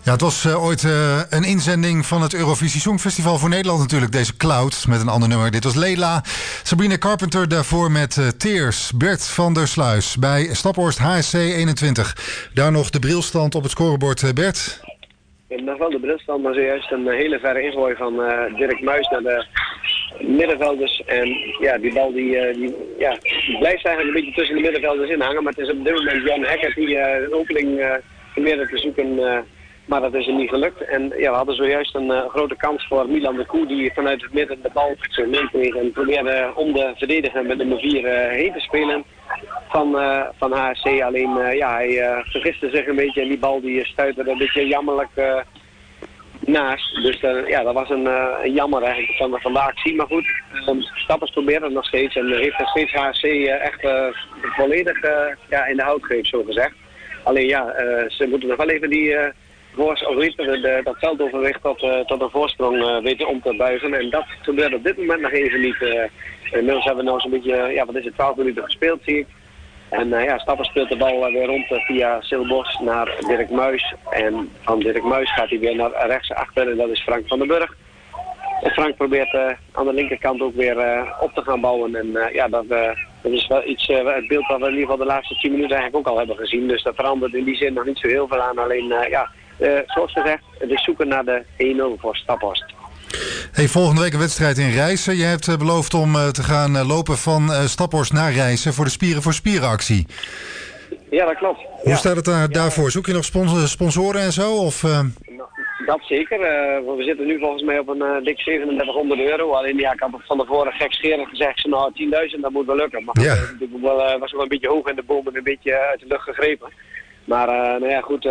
Ja, het was ooit een inzending van het Eurovisie Songfestival voor Nederland natuurlijk. Deze Cloud met een ander nummer. Dit was Leila. Sabrina Carpenter daarvoor met Tears. Bert van der Sluis bij Staphorst HSC 21. Daar nog de brilstand op het scorebord, Bert. Nog wel de brilstand, maar zojuist een hele verre ingooi van Dirk Muis naar de middenvelders. En ja, die bal die blijft eigenlijk een beetje tussen de middenvelders in hangen. Maar het is op dit moment Jan Hekkert die een opening probeerde te zoeken. Maar dat is hem niet gelukt. En ja, we hadden zojuist een grote kans voor Milan de Koe die vanuit het midden de bal meekreeg en probeerde om de verdediger met nummer 4 heen te spelen van HSC. Alleen hij vergiste zich een beetje en die bal die stuitte er een beetje jammerlijk naast. Dus dat was een jammer eigenlijk van de actie. Maar goed, Stappers probeert het nog steeds en heeft nog steeds HSC echt volledig in de houtgreep zo gezegd. Alleen ze moeten nog wel even dat veldoverwicht tot een voorsprong weten om te buigen. En dat gebeurt op dit moment nog even niet. Inmiddels hebben we nou zo'n beetje, 12 minuten gespeeld zie ik. En Stappers speelt de bal weer rond via Silbos naar Dirk Muis. En van Dirk Muis gaat hij weer naar rechts achter en dat is Frank van den Burg. En Frank probeert aan de linkerkant ook weer op te gaan bouwen. En dat is wel iets, het beeld dat we in ieder geval de laatste 10 minuten eigenlijk ook al hebben gezien. Dus dat verandert in die zin nog niet zo heel veel aan. Alleen zoals gezegd, het is zoeken naar de 1-0 voor Staphorst. Hey, volgende week een wedstrijd in Rijssen. Je hebt beloofd om te gaan lopen van Staphorst naar Rijssen voor de Spieren voor Spieren actie. Ja, dat klopt. Hoe staat het daarvoor? Zoek je nog sponsoren en zo? Of, Dat zeker. We zitten nu volgens mij op een dik €3700. Alleen ik had van tevoren gekscherend gezegd, 10.000, dat moet wel lukken. Maar het was wel een beetje hoog in de boom en een beetje uit de lucht gegrepen. Maar goed...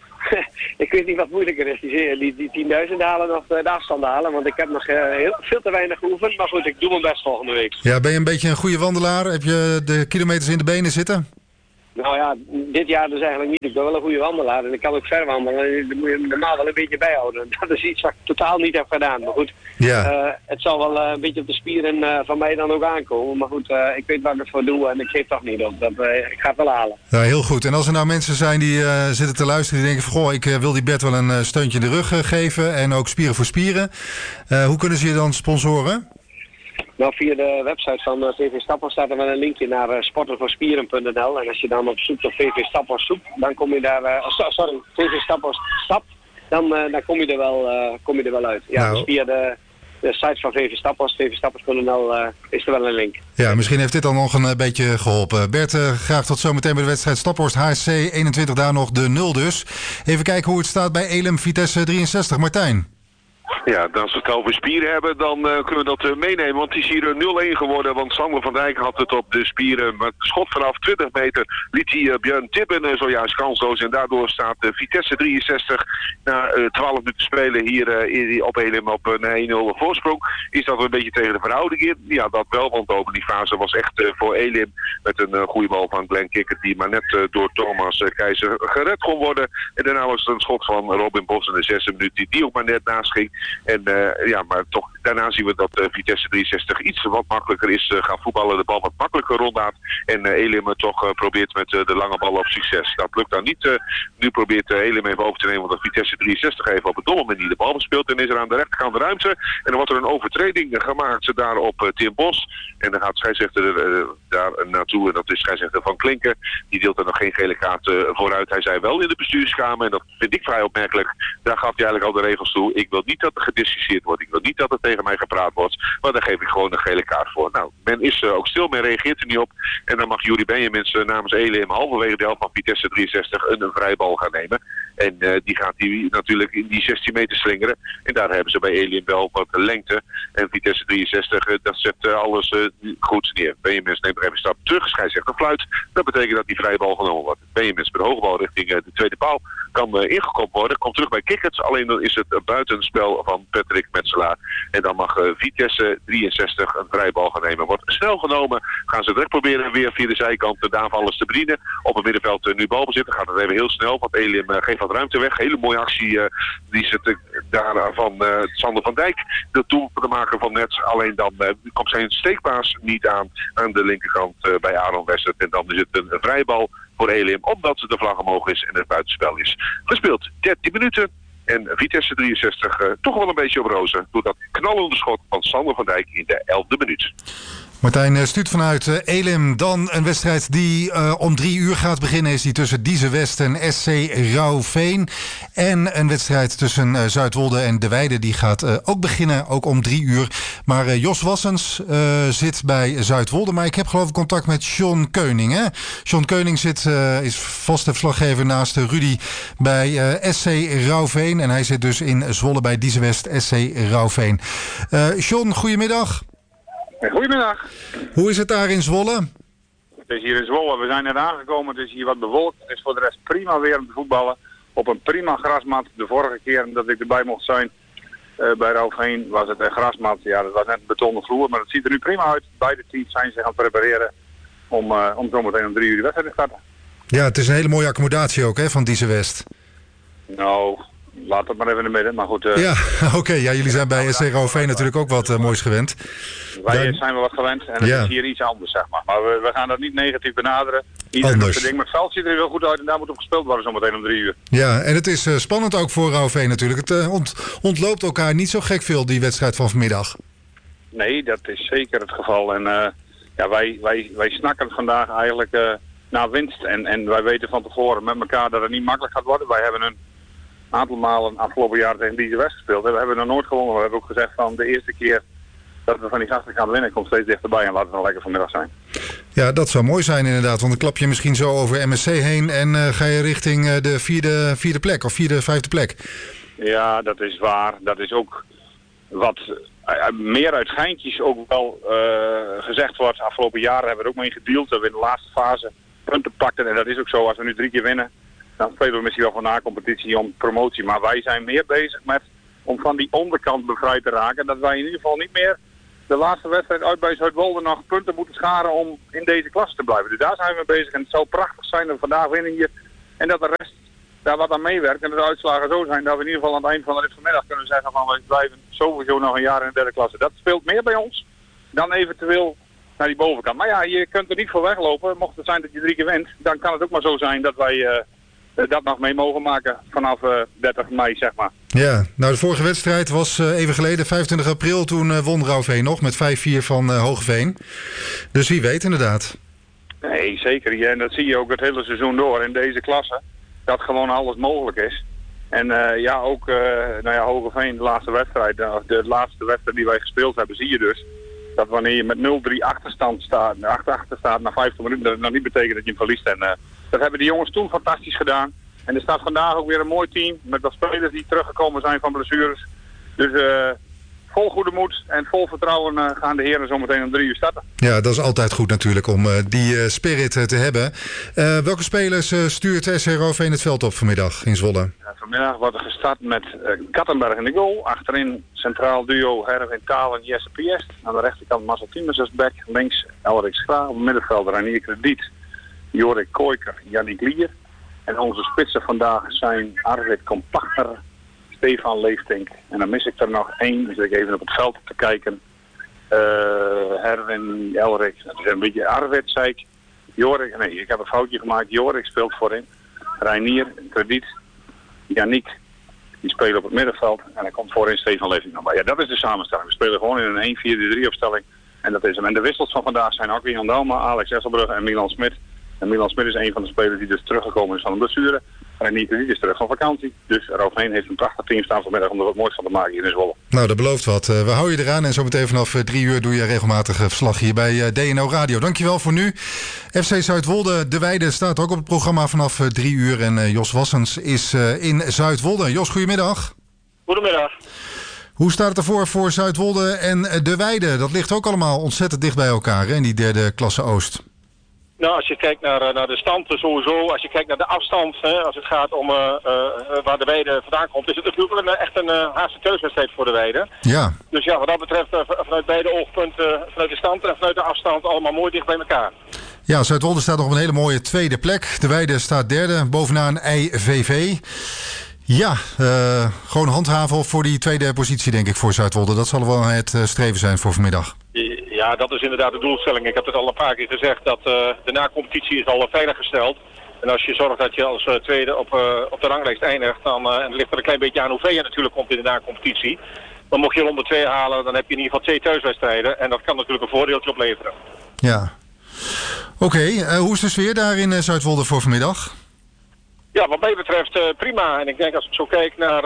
ik weet niet wat moeilijker is, die 10.000 halen of de afstand halen, want ik heb nog veel te weinig geoefend, maar goed, ik doe mijn best volgende week. Ja, ben je een beetje een goede wandelaar? Heb je de kilometers in de benen zitten? Nou ja, dit jaar dus eigenlijk niet. Ik ben wel een goede wandelaar en ik kan ook ver wandelen. Dat moet je normaal wel een beetje bijhouden. Dat is iets wat ik totaal niet heb gedaan. Maar goed, het zal wel een beetje op de spieren van mij dan ook aankomen. Maar goed, ik weet waar ik het voor doe en ik geef toch niet op. Ik ga het wel halen. Ja, heel goed. En als er nou mensen zijn die zitten te luisteren die denken van... Goh, ik wil die Bert wel een steuntje in de rug geven en ook Spieren voor Spieren. Hoe kunnen ze je dan sponsoren? Nou, via de website van VV Staphorst staat er wel een linkje naar sportenvoorspieren.nl. En als je dan op zoekt op VV Staphorst zoekt, dan kom je daar... VV Staphorst stap, dan kom je er wel uit. Ja, nou. Dus via de site van VV Staphorst, vvstaphorst.nl, is er wel een link. Ja, misschien heeft dit dan nog een beetje geholpen. Bert, graag tot zometeen bij de wedstrijd Staphorst HSC 21, daar nog de 0 dus. Even kijken hoe het staat bij Elim Vitesse 63. Martijn. Ja, als we het over Spieren hebben, dan kunnen we dat meenemen. Want het is hier 0-1 geworden. Want Sander van Dijk had het op de Spieren. Met schot vanaf 20 meter liet hij Björn Tibben zojuist kansloos. En daardoor staat Vitesse 63 na 12 minuten spelen hier op Elim op een 1-0 voorsprong. Is dat een beetje tegen de verhouding in? Ja, dat wel. Want de openingsfase was echt voor Elim. Met een goede bal van Glenn Kikkert die maar net door Thomas Keizer gered kon worden. En daarna was het een schot van Robin Bos in de 6e minuut die ook maar net naast ging. En maar toch, daarna zien we dat Vitesse 63 iets wat makkelijker is gaan voetballen. De bal wat makkelijker rondgaat. En Elim toch probeert met de lange bal op succes. Dat lukt dan niet. Nu probeert Elim even over te nemen, want Vitesse 63 even op een domme manier de bal bespeelt. En is er aan de rechterkant ruimte. En dan wordt er een overtreding gemaakt daar op Tim Bos. En dan gaat scheidsrechter daar naartoe. En dat is scheidsrechter Van Klinken. Die deelt er nog geen gele kaart vooruit. Hij zei wel in de bestuurskamer. En dat vind ik vrij opmerkelijk. Daar gaf hij eigenlijk al de regels toe. Ik wil niet dat er gediscussieerd wordt. Ik wil niet dat er tegen mij gepraat wordt. Maar daar geef ik gewoon een gele kaart voor. Nou, men is ook stil. Men reageert er niet op. En dan mag Juri Benjamins namens Elim halverwege de helft van Vitesse 63 een vrijbal gaan nemen. En die gaat die natuurlijk in die 16 meter slingeren. En daar hebben ze bij Elim wel wat lengte. En Vitesse 63, dat zet alles goed neer. Benjamins neemt er even een stap terug. Scheidsrechter fluit. Dat betekent dat die vrijbal genomen wordt. Benjamins met de hoge bal richting de tweede paal kan ingekopt worden. Komt terug bij Kikkert. Alleen dan is het buitenspel van Patrick Metselaar. En dan mag Vitesse 63 een vrijbal gaan nemen. Wordt snel genomen. Gaan ze direct proberen weer via de zijkant de aanvallers te bedienen. Op het middenveld nu balbezit. Dan gaat het even heel snel. Want Elim geeft wat ruimte weg. Hele mooie actie. Die zit daar van Sander van Dijk. De doel te maken van net. Alleen dan komt zijn steekpaas niet aan de linkerkant bij Aaron Westert. En dan is het een vrijbal voor Elim. Omdat de vlag omhoog is en het buitenspel is gespeeld. 13 minuten. En Vitesse 63 toch wel een beetje op rozen. Door dat knallende schot van Sander van Dijk in de 11e minuut. Martijn Stuut vanuit Elim. Dan een wedstrijd die om 3 uur gaat beginnen is die tussen Diezen West en SC Rauwveen. En een wedstrijd tussen Zuidwolde en De Weide die gaat ook beginnen, ook om 3 uur. Maar Jos Wassens zit bij Zuidwolde. Maar ik heb geloof ik contact met John Keuning. Hè? John Keuning is vaste verslaggever naast Rudy bij SC Rauwveen. En hij zit dus in Zwolle bij Diezen West, SC Rauwveen. John, goedemiddag. Goedemiddag. Hoe is het daar in Zwolle? Het is hier in Zwolle. We zijn net aangekomen. Het is hier wat bewolkt. Het is voor de rest prima weer om te voetballen. Op een prima grasmat. De vorige keer dat ik erbij mocht zijn bij Rauwveen was het een grasmat. Ja, dat was net een betonnen vloer. Maar het ziet er nu prima uit. Beide teams zijn zich aan het prepareren om zometeen om 3 uur de wedstrijd te starten. Ja, het is een hele mooie accommodatie ook hè, van Diezen West. Nou, laat het maar even in het midden. Maar goed. Ja, oké. Ja, jullie zijn bij SC Rauwveen natuurlijk ook wat moois gewend. Wij zijn wel wat gewend en het is hier iets anders, zeg maar. Maar we gaan dat niet negatief benaderen. Iedereen doet zijn ding, maar het veld ziet er heel goed uit en daar moet op gespeeld worden zometeen om 3 uur. Ja, en het is spannend ook voor Rauwveen natuurlijk. Het ontloopt elkaar niet zo gek veel, die wedstrijd van vanmiddag. Nee, dat is zeker het geval. En ja, wij snakken het vandaag eigenlijk naar winst. En wij weten van tevoren met elkaar dat het niet makkelijk gaat worden. Wij hebben een aantal malen afgelopen jaar tegen Diezen West gespeeld. We hebben nog nooit gewonnen. We hebben ook gezegd van de eerste keer dat we van die gasten gaan winnen, komt steeds dichterbij en laten we dan lekker vanmiddag zijn. Ja, dat zou mooi zijn inderdaad, want dan klap je misschien zo over MSC heen en ga je richting de vierde plek of vijfde plek. Ja, dat is waar. Dat is ook wat meer uit schijntjes ook wel gezegd wordt. Afgelopen jaren hebben we er ook mee gedeeld dat we in de laatste fase punten pakten en dat is ook zo. Als we nu 3 keer winnen, dan spelen we misschien wel van na-competitie om promotie. Maar wij zijn meer bezig met om van die onderkant bevrijd te raken. Dat wij in ieder geval niet meer de laatste wedstrijd uit bij Zuidwolde nog punten moeten scharen om in deze klasse te blijven. Dus daar zijn we bezig. En het zou prachtig zijn dat we vandaag winnen hier. En dat de rest daar wat aan meewerkt. En dat de uitslagen zo zijn dat we in ieder geval aan het eind van de rit vanmiddag kunnen zeggen van we blijven sowieso nog een jaar in de derde klasse. Dat speelt meer bij ons dan eventueel naar die bovenkant. Maar ja, je kunt er niet voor weglopen. Mocht het zijn dat je 3 keer wint, dan kan het ook maar zo zijn dat wij dat nog mee mogen maken vanaf 30 mei, zeg maar. Ja, nou de vorige wedstrijd was even geleden, 25 april, toen won Rauwveen nog met 5-4 van Hoogeveen. Dus wie weet inderdaad. Nee, zeker. Ja, en dat zie je ook het hele seizoen door in deze klasse. Dat gewoon alles mogelijk is. En ja, ook Hoogeveen, de laatste wedstrijd, de laatste wedstrijd die wij gespeeld hebben, zie je dus dat wanneer je met 0-3 achterstand staat na 50 minuten, dat nog niet betekent dat je hem verliest. En dat hebben die jongens toen fantastisch gedaan. En er staat vandaag ook weer een mooi team met wat spelers die teruggekomen zijn van blessures. Dus vol goede moed en vol vertrouwen gaan de heren zometeen om 3 uur starten. Ja, dat is altijd goed natuurlijk om die spirit te hebben. Welke spelers stuurt SC Rauwveen het veld op vanmiddag in Zwolle? Ja, vanmiddag wordt er gestart met Kattenberg in de goal. Achterin centraal duo Herwin Taal en Jesse Priest. Aan de rechterkant Marcel Tiemers als back. Links Elrik Schra. Op het middenveld Reinier Krediet. Jorik Kooiker, Jannik Lier. En onze spitsen vandaag zijn Arvid Kompachner, Stefan Leeftink. En dan mis ik er nog 1, dus ik even op het veld te kijken. Herwin, Elrik, het is een beetje Arvid, zei ik. Jorik, nee, ik heb een foutje gemaakt. Jorik speelt voorin. Reinier, Krediet, Jannik, die spelen op het middenveld. En dan komt voorin Stefan Leeftink nog bij. Ja, dat is de samenstelling. We spelen gewoon in een 1-4-3 opstelling. En dat is hem. En de wissels van vandaag zijn ook Jan Dalma, Alex Esselbrugge en Milan Smit. En Milan Smit is een van de spelers die dus teruggekomen is van een blessure. En Nico is terug van vakantie. Dus Rauwveen heeft een prachtig team staan vanmiddag om er wat moois van te maken hier in Zwolle. Nou, dat belooft wat. We houden je eraan en zometeen vanaf 3 uur doe je regelmatig verslag hier bij DNO Radio. Dankjewel voor nu. FC Zuidwolde, De Weide staat ook op het programma vanaf 3 uur. En Jos Wassens is in Zuidwolde. Jos, goedemiddag. Goedemiddag. Hoe staat het ervoor voor Zuidwolde en De Weide? Dat ligt ook allemaal ontzettend dicht bij elkaar hè, in die derde klasse Oost. Nou, als je kijkt naar de stand sowieso, als je kijkt naar de afstand, als het gaat om waar De Weide vandaan komt, is het natuurlijk echt een haast thuiswedstrijd voor De Weide. Ja. Dus ja, wat dat betreft vanuit beide oogpunten, vanuit de stand en vanuit de afstand, allemaal mooi dicht bij elkaar. Ja, Zuidwolde staat nog op een hele mooie tweede plek. De Weide staat derde, bovenaan IVV. Ja, gewoon handhaven voor die tweede positie denk ik voor Zuidwolde. Dat zal wel het streven zijn voor vanmiddag. Ja, dat is inderdaad de doelstelling. Ik heb het al een paar keer gezegd dat de na-competitie is al veiliggesteld. En als je zorgt dat je als tweede op de ranglijst eindigt, dan en het ligt er een klein beetje aan hoe ver je natuurlijk komt in de na-competitie. Dan mocht je ronde 2 halen, dan heb je in ieder geval 2 thuiswedstrijden. En dat kan natuurlijk een voordeeltje opleveren. Ja. Oké, hoe is de sfeer daar in Zuidwolde voor vanmiddag? Ja, wat mij betreft prima. En ik denk als ik zo kijk naar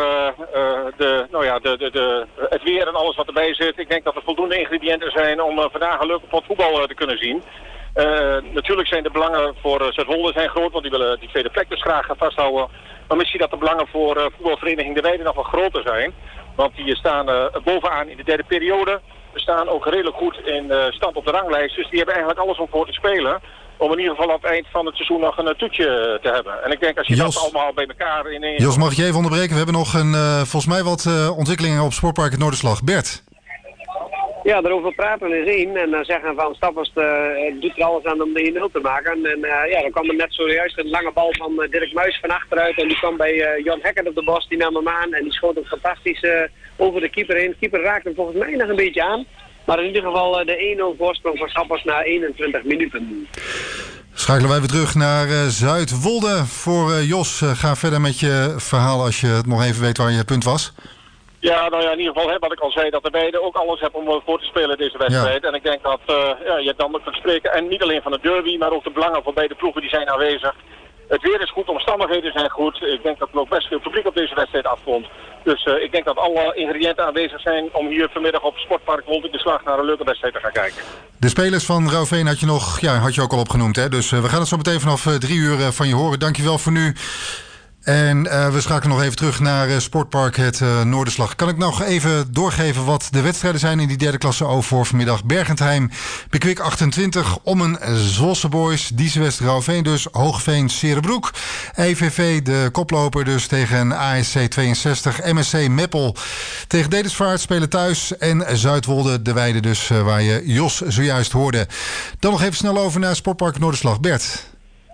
het weer en alles wat erbij zit, ik denk dat er voldoende ingrediënten zijn om vandaag een leuke pot voetbal te kunnen zien. Natuurlijk zijn de belangen voor Zuidwolde zijn groot, want die willen die tweede plek dus graag gaan vasthouden. Maar misschien dat de belangen voor voetbalvereniging De Weide nog wat groter zijn. Want die staan bovenaan in de derde periode. We staan ook redelijk goed in stand op de ranglijst. Dus die hebben eigenlijk alles om voor te spelen. Om in ieder geval aan het eind van het seizoen nog een toetje te hebben. En ik denk als je dat allemaal bij elkaar in één... Jos, mag ik je even onderbreken? We hebben nog volgens mij wat ontwikkelingen op Sportpark het Noorderslag. Bert? Ja, daarover praten is één. En dan zeggen van Staphorst doet er alles aan om de 1-0 te maken. En dan kwam er net zojuist een lange bal van Dirk Muis van achteruit. En die kwam bij Jan Hekker op de bos. Die nam hem aan en die schoot hem fantastisch over de keeper heen. De keeper raakte hem volgens mij nog een beetje aan. Maar in ieder geval de 1-0 voorsprong van Staphorst na 21 minuten. Schakelen wij weer terug naar Zuidwolde. Voor Jos, ga verder met je verhaal als je het nog even weet waar je punt was. Ja, nou ja, in ieder geval wat ik al zei, dat de Weide ook alles hebben om voor te spelen deze wedstrijd. Ja. En ik denk dat je dan kunt spreken, en niet alleen van de derby, maar ook de belangen van beide ploegen die zijn aanwezig. Het weer is goed, de omstandigheden zijn goed. Ik denk dat er ook best veel publiek op deze wedstrijd afkomt. Dus ik denk dat alle ingrediënten aanwezig zijn om hier vanmiddag op Sportpark Wolde de Slag naar een leuke wedstrijd te gaan kijken. De spelers van Rauwveen had je ook al opgenoemd, hè? Dus we gaan het zo meteen vanaf 3 uur van je horen. Dankjewel voor nu. En we schakelen nog even terug naar Sportpark het Noorderslag. Kan ik nog even doorgeven wat de wedstrijden zijn in die derde klasse O voor vanmiddag? Bergentheim, Pickwick 28, Ommen, Zwolse Boys, Diesewest, Rauwveen dus, Hoogeveen, Serebroek. EVV, de koploper dus tegen ASC 62, MSC Meppel tegen Dedesvaart spelen thuis. En Zuidwolde, De Weide dus, waar je Jos zojuist hoorde. Dan nog even snel over naar Sportpark Noorderslag. Bert.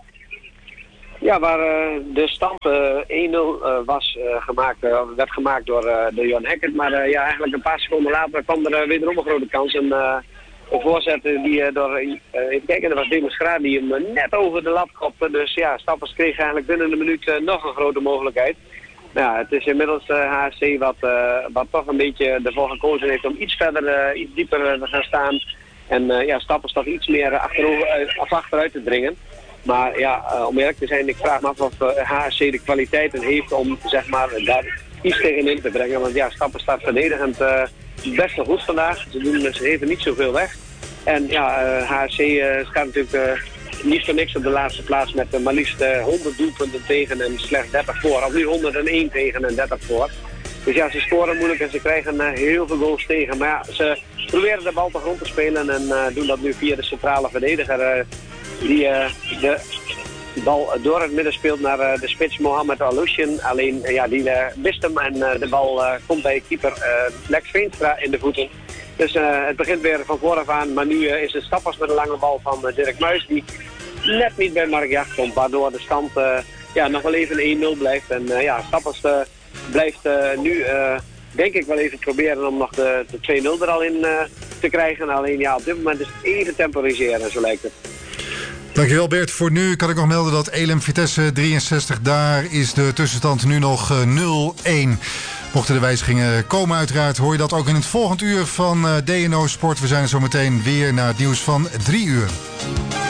Ja, waar de stand 1-0 werd gemaakt door Jan Hekker. Maar eigenlijk een paar seconden later kwam er wederom een grote kans. Een voorzet die door, even kijken, dat was Demis Graat die hem net over de lat kopte. Dus ja, Staphorst kreeg eigenlijk binnen een minuut nog een grote mogelijkheid. Nou, het is inmiddels HSC wat toch een beetje ervoor gekozen heeft om iets verder, iets dieper te gaan staan. En Staphorst toch iets meer achteruit te dringen. Maar ja, om eerlijk te zijn, ik vraag me af of HSC de kwaliteiten heeft om zeg maar daar iets tegenin te brengen. Want ja, Staphorst staat verdedigend best wel goed vandaag. Ze geven niet zoveel weg. En ja, HSC staat natuurlijk niet voor niks op de laatste plaats met maar liefst 100 doelpunten tegen en slechts 30 voor. Of nu 101 tegen en 30 voor. Dus ja, ze scoren moeilijk en ze krijgen heel veel goals tegen. Maar ja, ze proberen de bal toch rond te spelen en doen dat nu via de centrale verdediger. Die de bal door het midden speelt naar de spits Mohamed Alushin. Alleen die mist hem en de bal komt bij keeper Lex Veenstra in de voeten. Dus het begint weer van vooraf aan. Maar nu is het Staphorst met een lange bal van Dirk Muis die net niet bij Mark Jacht komt. Waardoor de stand nog wel even 1-0 blijft. En Staphorst blijft nu denk ik wel even proberen om nog de 2-0 er al in te krijgen. Alleen op dit moment is het even temporiseren, zo lijkt het. Dankjewel Bert. Voor nu kan ik nog melden dat Elem Vitesse 63, daar is de tussenstand nu nog 0-1. Mochten de wijzigingen komen uiteraard, hoor je dat ook in het volgende uur van DNO Sport. We zijn er zo meteen weer naar het nieuws van 3 uur.